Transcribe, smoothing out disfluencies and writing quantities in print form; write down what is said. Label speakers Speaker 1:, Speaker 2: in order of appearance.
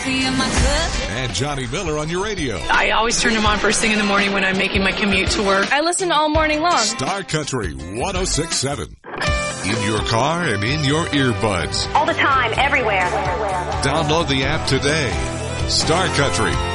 Speaker 1: coffee in my cup.
Speaker 2: And Johnny Miller on your radio.
Speaker 3: I always turn them on first thing in the morning when I'm making my commute to work.
Speaker 4: I listen all morning long.
Speaker 2: Star Country 106.7. In your car and in your earbuds.
Speaker 5: All the time, everywhere.
Speaker 2: Download the app today. Star Country